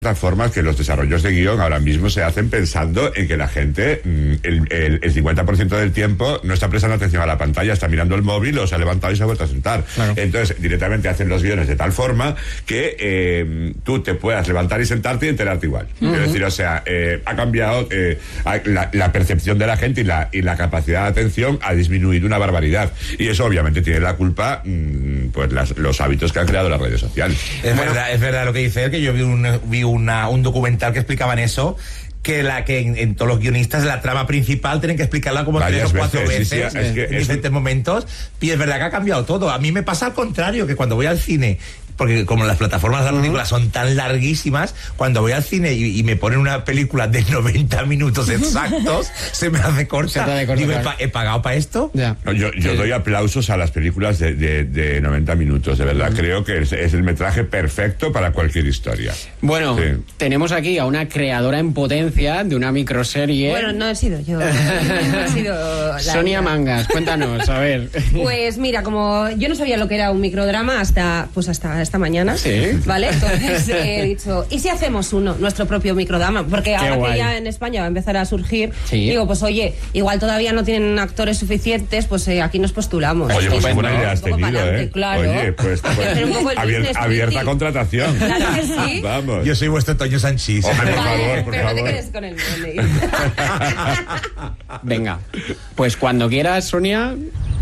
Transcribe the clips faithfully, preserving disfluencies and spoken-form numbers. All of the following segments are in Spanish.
plataformas que los desarrollos de guión ahora mismo se hacen pensando en que la gente el, el, el cincuenta por ciento del tiempo no está prestando atención a la pantalla, está mirando el móvil o se ha levantado y se ha vuelto a sentar. Claro. Entonces directamente hacen los guiones de tal forma que eh, tú te puedas levantar y sentarte y enterarte igual. Uh-huh. Es decir, o sea, eh, ha cambiado eh, la, la percepción de la gente y la, y la capacidad de atención ha disminuido una barbaridad, y eso obviamente tiene la culpa mmm, pues las, los hábitos que han creado las redes sociales. Es bueno, verdad, es verdad lo que dice él, que yo vi un, vi Una, un documental que explicaban eso, que la que en, en todos los guionistas la trama principal tienen que explicarla como tres o cuatro veces, sí, sí, es que en diferentes un... momentos, y es verdad que ha cambiado todo. A mí me pasa al contrario, que cuando voy al cine, porque como las plataformas de la película son tan larguísimas, cuando voy al cine y, y me ponen una película de noventa minutos exactos, se me hace corta. corta Digo, ¿he, ¿he pagado para esto? Yeah. No, yo yo doy aplausos a las películas de, de, de noventa minutos, de verdad. Uh-huh. Creo que es, es el metraje perfecto para cualquier historia. Bueno, sí. Tenemos aquí a una creadora en potencia de una microserie. Bueno, no he sido yo. No he sido la Sonia Mangas, cuéntanos, a ver. Pues mira, como yo no sabía lo que era un microdrama hasta, pues hasta esta mañana, ¿sí? ¿Vale? Entonces he dicho, ¿y si hacemos uno, nuestro propio microdrama? Porque Qué ahora guay. que ya en España va a empezar a surgir, sí. Digo, pues oye, igual todavía no tienen actores suficientes, pues eh, aquí nos postulamos. Oye, pues buena idea has tenido, adelante, ¿eh? Claro. Oye, pues, pues abier, abierta contratación. Claro que sí. Vamos. Yo soy vuestro Toño Sanchís. Hombre, por vale, favor, por pero favor. no te quedes con el money. Venga, pues cuando quieras, Sonia.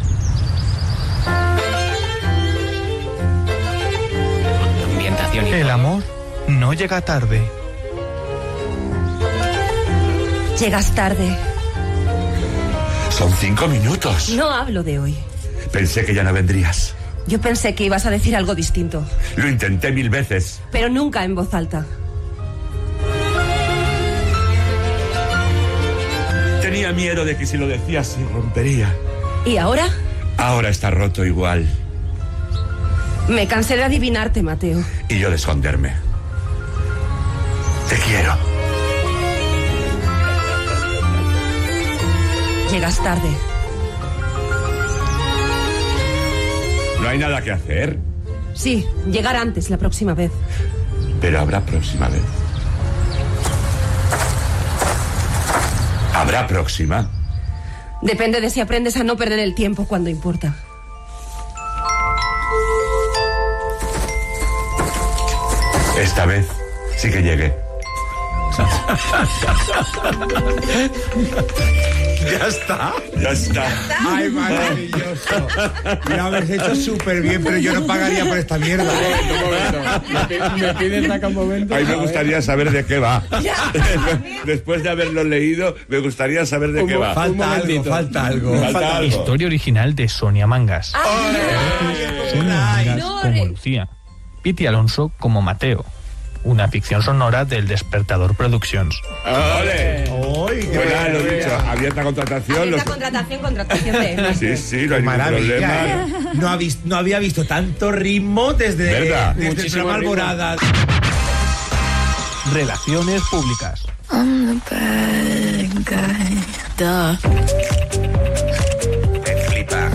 El amor no llega tarde. Llegas tarde. Son cinco minutos. No hablo de hoy. Pensé que ya no vendrías. Yo pensé que ibas a decir algo distinto. Lo intenté mil veces. Pero nunca en voz alta. Tenía miedo de que si lo decías se rompería. ¿Y ahora? Ahora está roto igual. Me cansé de adivinarte, Mateo. Y yo de esconderme. Te quiero. Llegas tarde. No hay nada que hacer. Sí, llegar antes la próxima vez. Pero habrá próxima vez. ¿Habrá próxima? Depende de si aprendes a no perder el tiempo cuando importa. Esta vez sí que llegué. Ya está. Ya está. Ay, maravilloso. Lo habéis hecho súper bien, pero yo no pagaría por esta mierda. Un momento. ¿Me pides saca un momento? A mí me gustaría saber de qué va. Después de haberlo leído, me gustaría saber de un qué va. Falta algo, falta algo. Falta Falta algo. Historia original de Sonia Mangas. Sonia Mangas no, como re- Lucía. Piti Alonso como Mateo. Una ficción sonora del Despertador Productions. ¡Ole! ¡Ay, qué Bueno, lo he maravilla! dicho, abierta contratación. Abierta los- contratación, contratación de... Sí, sí, no hay ningún Maravilla, problema. ¿eh? No, ha vis- no había visto tanto ritmo desde, ¿Verdad? desde el Muchísimo programa ritmo. Alborada. Relaciones públicas. I'm the bad guy. Duh. Me flipa.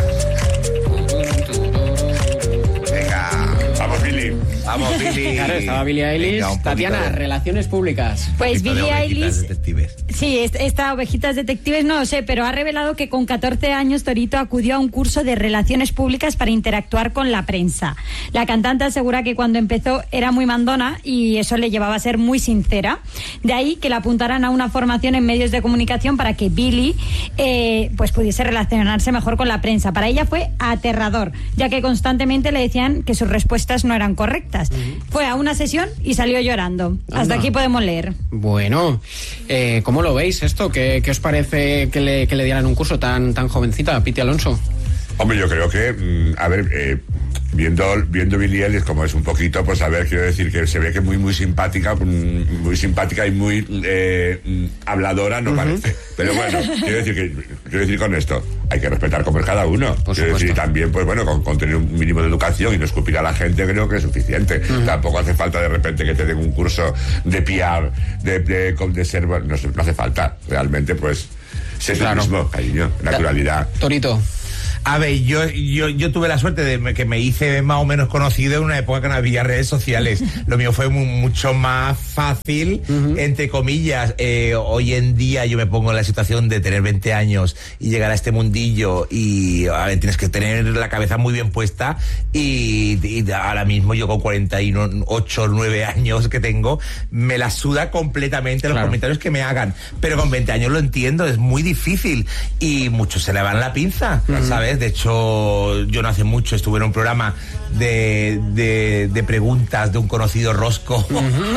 Venga. Vamos, Billy. Vamos, Billy. Claro, estaba Billie Eilish. Venga, un Tatiana, poquito de- relaciones públicas. Pues poquito de Billie ovejitas Eilish, detectives. sí, est- esta Ovejitas Detectives no lo sé, pero ha revelado que con catorce años Torito acudió a un curso de relaciones públicas para interactuar con la prensa. La cantante asegura que cuando empezó era muy mandona y eso le llevaba a ser muy sincera. De ahí que la apuntaran a una formación en medios de comunicación para que Billie eh, pues pudiese relacionarse mejor con la prensa. Para ella fue aterrador, ya que constantemente le decían que sus respuestas no eran correctas. Fue a una sesión y salió llorando. Hasta Anda. aquí podemos leer. Bueno, eh, ¿cómo lo veis esto? ¿Qué, qué os parece que le, que le dieran un curso tan, tan jovencita a Piti Alonso? Hombre, yo creo que, mm, a ver, eh, viendo viendo Billie Eilish como es un poquito, pues a ver, quiero decir que se ve que muy, muy simpática, mm, muy simpática y muy eh, mm, habladora, no uh-huh. parece. Pero bueno, quiero decir que, quiero decir con esto, hay que respetar como es cada uno. Por quiero supuesto. decir, también, pues bueno, con, con tener un mínimo de educación y no escupir a la gente, creo que es suficiente. Uh-huh. Tampoco hace falta de repente que te den un curso de P R, de, de, de, de ser, no, no hace falta. Realmente, pues, ser Claro. tú mismo, cariño, naturalidad. Torito. A ver, yo, yo, yo tuve la suerte de que me hice más o menos conocido en una época que no había redes sociales. Lo mío fue muy, mucho más fácil, uh-huh. entre comillas. Eh, hoy en día yo me pongo en la situación de tener veinte años y llegar a este mundillo y a ver, tienes que tener la cabeza muy bien puesta y, y ahora mismo yo con cuarenta y ocho, nueve años que tengo, me la suda completamente los claro. comentarios que me hagan. Pero con veinte años lo entiendo, es muy difícil y muchos se le van la pinza, uh-huh. ¿sabes? De hecho, yo no hace mucho estuve en un programa de, de, de preguntas de un conocido rosco.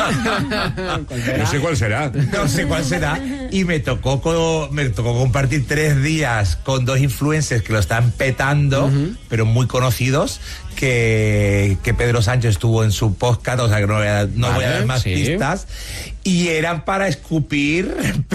No sé cuál será. No sé cuál será. Y me tocó, co- me tocó compartir tres días con dos influencers que lo están petando, uh-huh. pero muy conocidos, que, que Pedro Sánchez estuvo en su podcast, o sea que no voy a, no vale, voy a dar más sí. pistas. Y eran para escupir,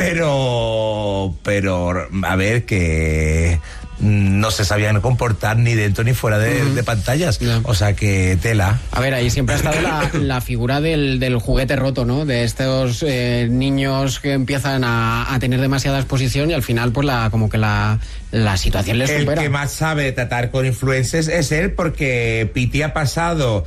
pero, pero, a ver, que no se sabían comportar ni dentro ni fuera de, uh-huh. de pantallas. Yeah. O sea que tela. A ver, ahí siempre ha estado la, la figura del, del juguete roto, ¿no? De estos eh, niños que empiezan a, a tener demasiada exposición y al final, pues, la como que la, la situación les supera. El que más sabe tratar con influencers es él, porque Piti ha pasado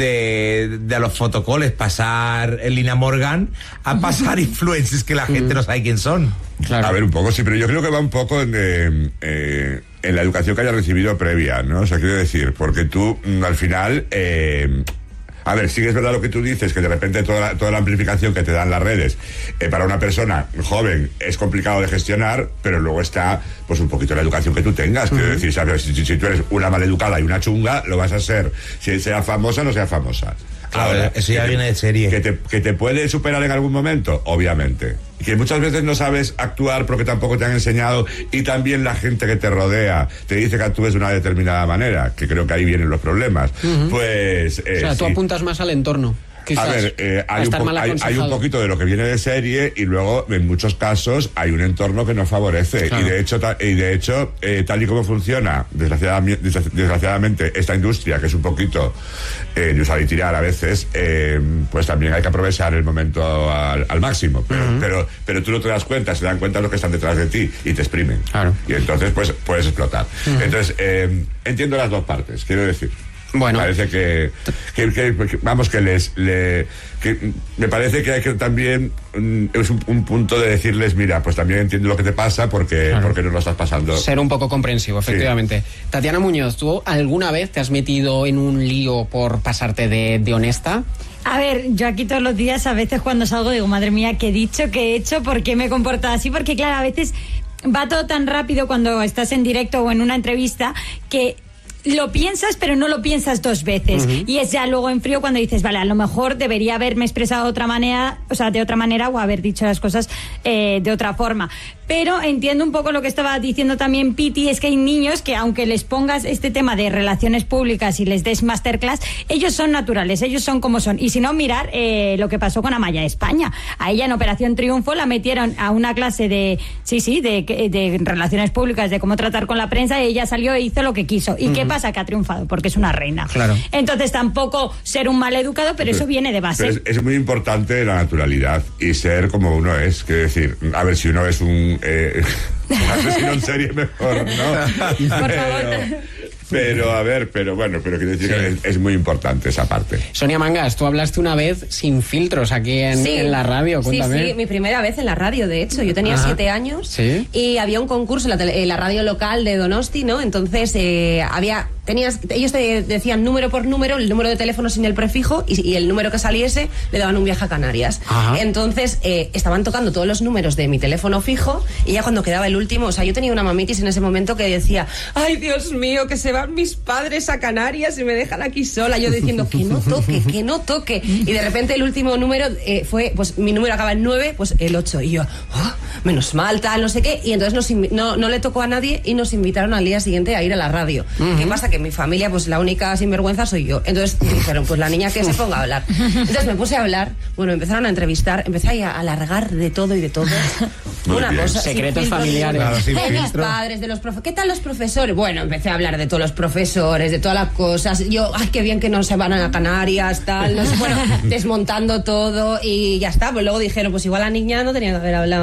de, de a los fotocoles pasar el Lina Morgan a pasar influencers que la gente uh-huh. no sabe quién son. Claro. A ver, un poco, sí, pero yo creo que va un poco en, eh, eh, en la educación que haya recibido previa, ¿no? O sea, quiero decir, porque tú, al final, eh, a ver, sí que es verdad lo que tú dices, que de repente toda la, toda la amplificación que te dan las redes, eh, para una persona joven es complicado de gestionar, pero luego está, pues, un poquito la educación que tú tengas. Uh-huh. Quiero decir, ¿sabes? Si, si, si tú eres una maleducada y una chunga, lo vas a ser. Si sea famosa o no sea famosa. Ahora, eso ya viene de serie. Que te, que te puede superar en algún momento, obviamente. Que muchas veces no sabes actuar porque tampoco te han enseñado, y también la gente que te rodea te dice que actúes de una determinada manera, que creo que ahí vienen los problemas. Uh-huh. Pues... Eh, o sea, tú sí. apuntas más al entorno. Quizás, a ver, eh, hay, un po- hay, hay un poquito de lo que viene de serie y luego en muchos casos hay un entorno que nos favorece. Claro. Y de hecho, ta- y de hecho eh, tal y como funciona, desgraciadamente, desgraciadamente, esta industria, que es un poquito eh, de usar y tirar a veces, eh, pues también hay que aprovechar el momento al, al máximo. Pero, uh-huh. pero, pero tú no te das cuenta, se dan cuenta los que están detrás de ti y te exprimen. Claro. Y entonces, pues, puedes explotar. Uh-huh. Entonces, eh, entiendo las dos partes, quiero decir. Bueno, parece que, que, que, que vamos que les le, que me parece que hay que también mm, es un, un punto de decirles, mira, pues también entiendo lo que te pasa porque claro. porque no lo estás pasando. Ser un poco comprensivo, efectivamente. Sí. Tatiana Muñoz, ¿tú alguna vez te has metido en un lío por pasarte de, de honesta? A ver, yo aquí todos los días, a veces cuando salgo digo, madre mía, ¿qué he dicho? ¿Qué he hecho? ¿Por qué me he comportado así? Porque claro, a veces va todo tan rápido cuando estás en directo o en una entrevista que lo piensas, pero no lo piensas dos veces. Uh-huh. Y es ya luego en frío cuando dices, vale, a lo mejor debería haberme expresado de otra manera, o sea, de otra manera, o haber dicho las cosas eh, de otra forma. Pero entiendo un poco lo que estaba diciendo también Piti, es que hay niños que aunque les pongas este tema de relaciones públicas y les des masterclass, ellos son naturales, ellos son como son. Y si no, mirar eh, lo que pasó con Amaya España. A ella en Operación Triunfo la metieron a una clase de, sí, sí, de, de relaciones públicas, de cómo tratar con la prensa, y ella salió e hizo lo que quiso. ¿Y uh-huh. qué pasa? Que ha triunfado, porque es una reina. Claro. Entonces tampoco ser un mal educado, pero eso viene de base. Es, es muy importante la naturalidad y ser como uno es. Quiero decir, a ver, si uno es un... Eh, un asesino en serie, mejor, ¿no? Por pero, favor. Pero, a ver, pero bueno, pero quiero decir sí. que es, es muy importante esa parte. Sonia Mangas, tú hablaste una vez sin filtros aquí en, sí. en la radio, cuéntame. Sí, sí, mi primera vez en la radio, de hecho. Yo tenía Ajá. siete años ¿Sí? y había un concurso en la, tele, en la radio local de Donosti, ¿no? Entonces, eh, había... Tenías, ellos te decían número por número, el número de teléfono sin el prefijo, y, y el número que saliese le daban un viaje a Canarias. Ajá. Entonces eh, estaban tocando todos los números de mi teléfono fijo, y ya cuando quedaba el último, o sea, yo tenía una mamitis en ese momento que decía, ay, Dios mío, que se van mis padres a Canarias y me dejan aquí sola, yo diciendo que no toque, que no toque, y de repente el último número eh, fue, pues mi número acaba en nueve, pues el ocho, y yo, oh, menos mal, tal, no sé qué, y entonces nos invi- no, no le tocó a nadie y nos invitaron al día siguiente a ir a la radio. Uh-huh. ¿Qué pasa? Que en mi familia, pues la única sinvergüenza soy yo. Entonces dijeron, pues la niña que se ponga a hablar. Entonces me puse a hablar, bueno, empezaron a entrevistar, empecé a alargar de todo y de todo. Muy Una bien. cosa. Secretos familiares. Claro, sin de mis filtro. padres, de los profesores. ¿Qué tal los profesores? Bueno, empecé a hablar de todos los profesores, de todas las cosas. Yo, ay, qué bien que no se van a Canarias, tal. No sé, bueno, desmontando todo y ya está. Pues luego dijeron, pues igual la niña no tenía que haber hablado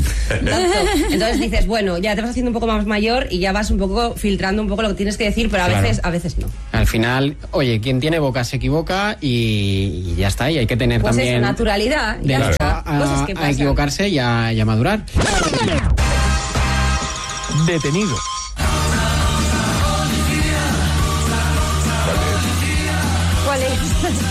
Entonces dices, bueno, ya te vas haciendo un poco más mayor y ya vas un poco filtrando un poco lo que tienes que decir, pero a claro. veces a veces no. Al final, oye, quien tiene boca se equivoca y, y ya está, y hay que tener pues también... Pues eso, naturalidad. Derecho ya a, a, a equivocarse y a, y a madurar. Detenido. ¿Cuál es?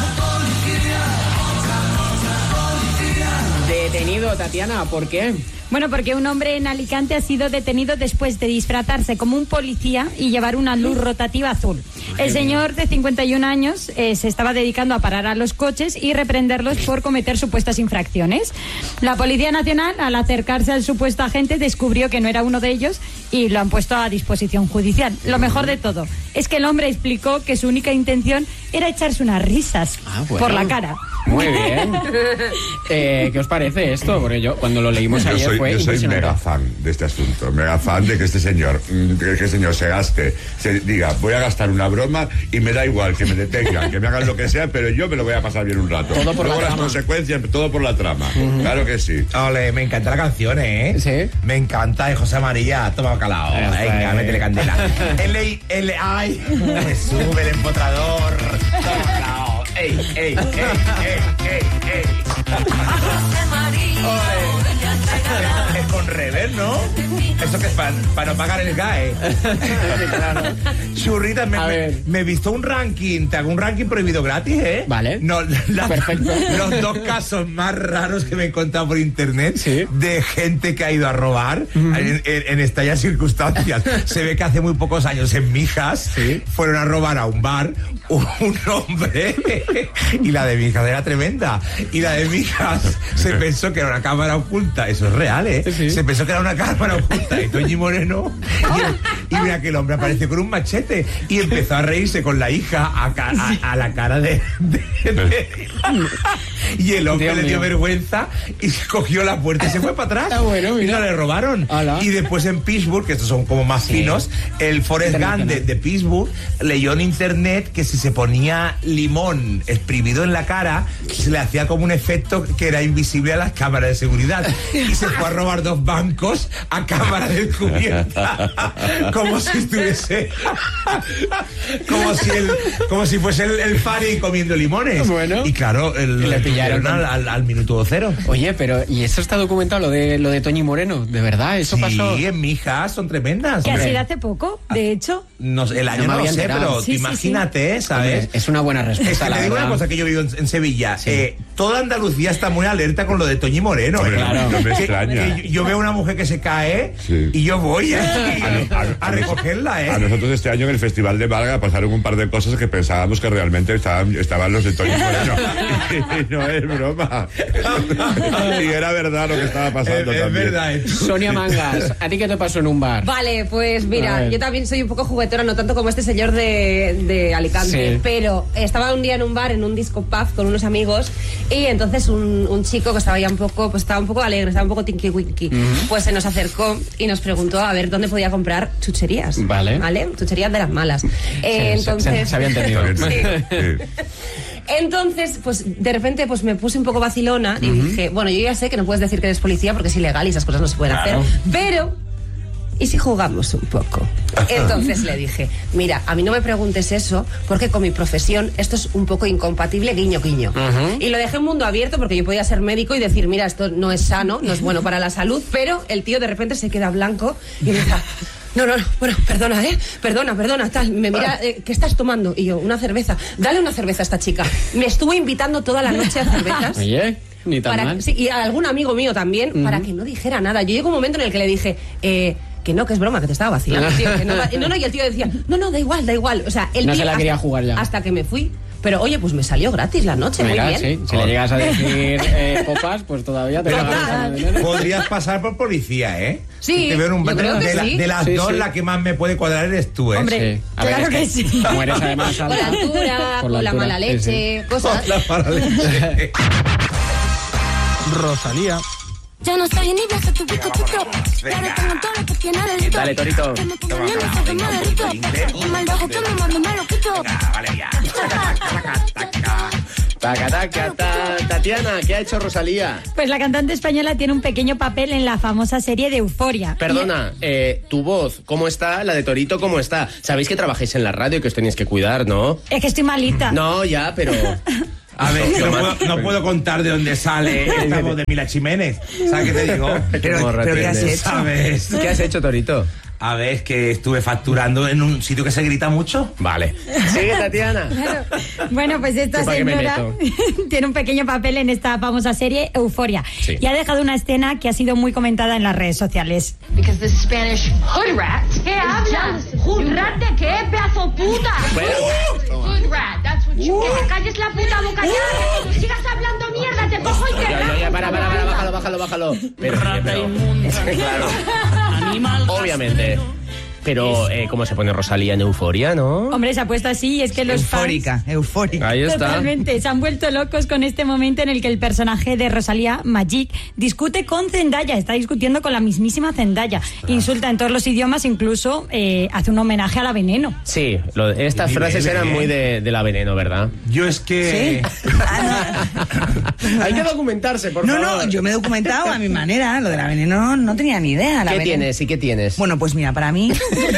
Detenido, Tatiana, ¿por qué? Bueno, porque un hombre en Alicante ha sido detenido después de disfrazarse como un policía y llevar una luz rotativa azul. El señor de cincuenta y un años eh, se estaba dedicando a parar a los coches y reprenderlos por cometer supuestas infracciones. La Policía Nacional, al acercarse al supuesto agente, descubrió que no era uno de ellos y lo han puesto a disposición judicial. Lo mejor de todo es que el hombre explicó que su única intención era echarse unas risas ah, bueno. por la cara. Muy bien. Eh, ¿Qué os parece esto? Porque yo, cuando lo leímos yo ayer, soy, fue yo soy mega fan de este asunto, mega fan de que este señor, que este señor se gaste, se diga, voy a gastar una broma y me da igual que me detengan, que me hagan lo que sea, pero yo me lo voy a pasar bien un rato. Todo por Luego la las trama. consecuencias, todo por la trama. Uh-huh. Claro que sí. Ole, me encanta la canción, ¿eh? Sí. Me encanta de José María, toma bacalao. Venga, métele candela. L, L, ay, me sube el empotrador. Toma bacalao. Ey, ey, ey, ey, ey, ey. Es con rever, ¿no? Eso que es para pa no pagar el G A E. Claro. Churrita, me, me, me he visto un ranking, te hago un ranking prohibido gratis, ¿eh? Vale. No, la, perfecto. Los dos casos más raros que me he encontrado por internet ¿sí? de gente que ha ido a robar uh-huh. en, en, en estas circunstancias. Se ve que hace muy pocos años en Mijas ¿sí? fueron a robar a un bar un, un hombre y la de Mijas era tremenda. Y la de Mijas se pensó que era una cámara oculta. Eso es real, ¿eh? Sí. Se pensó que era una cámara oculta. Y Toñi Moreno. Y, el, y mira que el hombre apareció con un machete y empezó a reírse con la hija a, a, a la cara de. de, de y el hombre Dios le dio mío. vergüenza y cogió la puerta y se fue para atrás. Ah, bueno, y no le robaron. Hola. Y después en Pittsburgh, que estos son como más sí. finos, el Forrest Gump de, de Pittsburgh leyó en internet que si se ponía limón exprimido en la cara, se le hacía como un efecto que era invisible a las cámaras de seguridad. Y se fue a robar dos bancos a cámara descubierta. Como si estuviese. como si el, como si fuese el, el Fari comiendo limones. Bueno. Y claro, el, le pillaron al, al, al minuto cero. Oye, pero ¿y eso está documentado, lo de lo de Toñi Moreno? ¿De verdad? ¿Eso sí, pasó? Sí, en Mijas son tremendas. Que ha sido hace poco, de hecho. No, el año no, no lo sé, enterado. pero sí, imagínate, sí, sí. ¿sabes? Hombre, es una buena respuesta. Es que te digo una cosa que yo vivo en, en Sevilla. Sí. Eh, toda Andalucía está muy alerta con lo de Toñi Moreno. Hombre, ¿eh? Claro. No me extraña. Que, que yo veo a una mujer que se cae sí. y yo voy a, a, a, a recogerla, ¿eh? A nosotros este año en el Festival de Málaga pasaron un par de cosas que pensábamos que realmente estaban, estaban los de Toñi Moreno. y no es broma. Y era verdad lo que estaba pasando es, también. Es verdad. ¿eh? Sonia Mangas, ¿a ti qué te pasó en un bar? Vale, pues mira, yo también soy un poco juguetona, no tanto como este señor de, de Alicante, sí. pero estaba un día en un bar, en un disco pub con unos amigos y entonces un, un chico que estaba ya un poco, pues estaba un poco alegre, estaba un poco tinky winky, uh-huh. pues se nos acercó y nos preguntó a ver dónde podía comprar chucherías. Vale. ¿Vale? Chucherías de las malas. Eh, sí, entonces... Se, se, se había entendido. Sí. Entonces, pues de repente pues me puse un poco vacilona y uh-huh. dije, bueno, yo ya sé que no puedes decir que eres policía porque es ilegal y esas cosas no se pueden claro. hacer, pero ¿y si jugamos un poco? Entonces le dije, mira, a mí no me preguntes eso porque con mi profesión esto es un poco incompatible, guiño, guiño. Uh-huh. Y lo dejé en mundo abierto porque yo podía ser médico y decir, mira, esto no es sano, no es bueno para la salud, pero el tío de repente se queda blanco y me dice, no, no, no, bueno, perdona, ¿eh? Perdona, perdona, tal. Me mira, eh, ¿qué estás tomando? Y yo, una cerveza. Dale una cerveza a esta chica. Me estuvo invitando toda la noche a cervezas. Oye, ni tan para, mal. Sí, y a algún amigo mío también, uh-huh. para que no dijera nada. Yo llegó un momento en el que le dije, eh... que no, que es broma, que te estaba vacilando, tío. Que no, no, no, y el tío decía, no, no, da igual, da igual. O sea, el no tío se la quería hasta, jugar ya. Hasta que me fui. Pero oye, pues me salió gratis la noche, Mira, muy bien. Sí. Si oh. le llegas a decir eh, copas, pues todavía te vas. Podrías pasar por policía, ¿eh? Sí, te veo un yo creo que de, la, sí. de las sí, dos, sí. la que más me puede cuadrar eres tú, ¿eh? Hombre, sí. A claro ver, que es que sí. Mueres además alta. Por la altura, por, por la, la mala leche, sí, sí. cosas. Por la mala leche. Rosalía. Ya no soy ni beso tu pico tu top. Ahora tengo todo lo que tiene delito. Dale, Torito. Que me pongo bien, me saco más delito. Y mal bajo que me mando me lo quito. Vale, ya. Tatiana, ¿qué ha hecho Rosalía? Pues la cantante española tiene un pequeño papel en la famosa serie de Euforia. Perdona, eh, tu voz, ¿cómo está? La de Torito, ¿cómo está? Sabéis que trabajáis en la radio y que os tenéis que cuidar, ¿no? Es que estoy malita. No, ya, pero... A ver, no puedo, no puedo contar de dónde sale esta voz de Mila Jiménez. ¿Sabes qué te digo? Pero, pero ¿qué has hecho? ¿Sabes? ¿Qué has hecho, Torito? A ver, es que estuve facturando en un sitio que se grita mucho. Vale. Sigue, Tatiana. Claro. Bueno, pues esta señora tiene un pequeño papel en esta famosa serie Euforia. Sí. Y ha dejado una escena que ha sido muy comentada en las redes sociales. Because the Spanish hood rat. ¿Qué habla? ¿Hood rat de qué? ¡Pedazo puta! Hood rat, that's what you get. Que calles la puta boca ya. Que sigas hablando mierda, te cojo y te... Ya, ya, ya, para, para, para, bájalo, bájalo, bájalo. Pero, pero, claro. Obviamente. Pero, eh, ¿cómo se pone Rosalía en Euforia, no? Hombre, se ha puesto así y es que los eufórica, fans... eufórica. Ahí está. Totalmente. Se han vuelto locos con este momento en el que el personaje de Rosalía, Magic, discute con Zendaya. Está discutiendo con la mismísima Zendaya. Insulta en todos los idiomas, incluso eh, hace un homenaje a la Veneno. Sí, lo, estas frases eran muy de, de la Veneno, ¿verdad? Yo es que... ¿Sí? Ah, no. Hay que documentarse, por no, favor. No, no, yo me he documentado a mi manera. Lo de la Veneno no, no tenía ni idea. La ¿Qué veneno. tienes y qué tienes? Bueno, pues mira, para mí...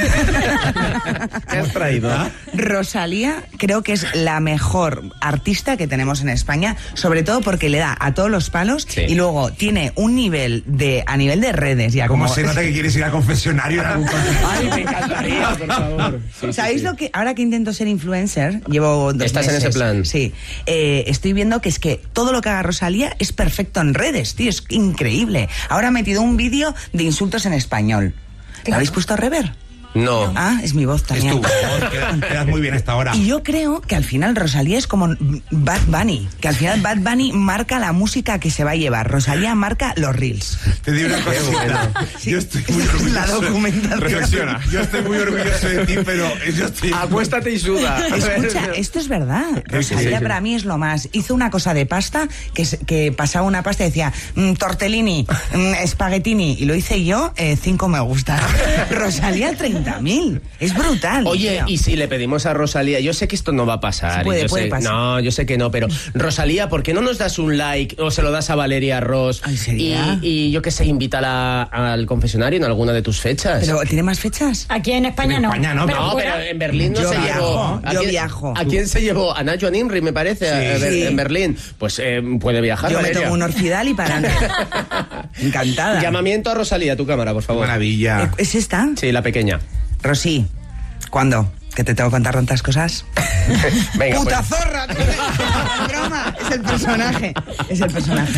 ¿Qué has traído? Rosalía creo que es la mejor artista que tenemos en España, sobre todo porque le da a todos los palos, sí. Y luego tiene un nivel de a nivel de redes ya como como se nota que quieres ir al confesionario en algún Ay, me encantaría, por favor. Sí, ¿Sabéis sí, lo que ahora que intento ser influencer, llevo dos ¿Estás meses, en ese plan? Sí, eh, estoy viendo que es que todo lo que haga Rosalía es perfecto en redes, tío, es increíble. Ahora ha metido un vídeo de insultos en español. ¿Lo habéis puesto a rever? No. Ah, es mi voz también. Es tu voz, quedas, quedas muy bien hasta ahora. Y yo creo que al final Rosalía es como Bad Bunny, que al final Bad Bunny marca la música que se va a llevar. Rosalía marca los reels. Te digo una cosa. Sí, yo estoy muy orgulloso. La documentación. Reflexiona. Yo estoy muy orgulloso de ti, pero yo estoy... Acuéstate y suda. Escucha, esto es verdad. Rosalía sí, sí. Para mí es lo más. Hizo una cosa de pasta que, que pasaba una pasta y decía mmm, tortellini, mmm, espaguetini, y lo hice yo, eh, cinco me gusta. Rosalía treinta mil. Es brutal. Oye, tío. Y si le pedimos a Rosalía, yo sé que esto no va a pasar. Puede, yo puede sé, pasar. No, yo sé que no, pero Rosalía, ¿por qué no nos das un like o se lo das a Valeria Ross? Ay, ¿sería? Y, y yo qué sé, invítala al confesionario en alguna de tus fechas. ¿Pero tiene más fechas? Aquí en España en no. España no, pero, no, pero en Berlín no yo se viajo, llevó. ¿A yo quién, viajo. ¿A quién se llevó? A Nacho Nimri, me parece, sí, a, a, sí. en Berlín. Pues eh, puede viajar. Yo Valeria. me tomo un Orfidal y para adelante. Encantada. Llamamiento a Rosalía, tu cámara, por favor. Maravilla. ¿Es esta? Sí, la pequeña. Rosy, ¿cuándo? ¿Que te tengo que contar tantas cosas? Venga, ¡puta pues. zorra! Tío. Es broma, es el personaje. Es el personaje.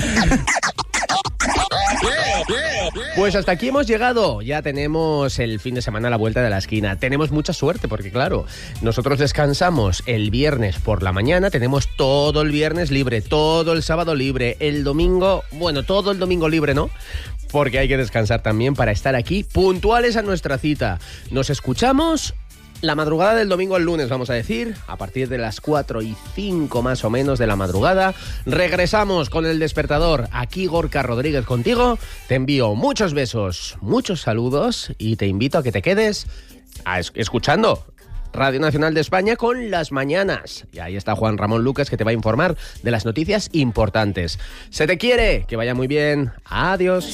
Pues hasta aquí hemos llegado. Ya tenemos el fin de semana a la vuelta de la esquina. Tenemos mucha suerte porque, claro, nosotros descansamos el viernes por la mañana. Tenemos todo el viernes libre, todo el sábado libre, el domingo, bueno, todo el domingo libre, ¿no? Porque hay que descansar también para estar aquí puntuales a nuestra cita. Nos escuchamos la madrugada del domingo al lunes, vamos a decir, a partir de las cuatro y cinco más o menos de la madrugada. Regresamos con El Despertador. Aquí Gorka Rodríguez contigo. Te envío muchos besos, muchos saludos y te invito a que te quedes a es- escuchando Radio Nacional de España con Las Mañanas. Y ahí está Juan Ramón Lucas, que te va a informar de las noticias importantes. Se te quiere, que vaya muy bien. Adiós.